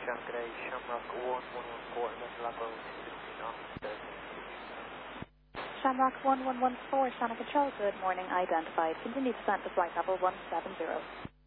John, good day. Shamrock 1114, Metalago 216 off 13. Shamrock 1114, Sonic Control, good morning, identified. Continue descent to flight level 170.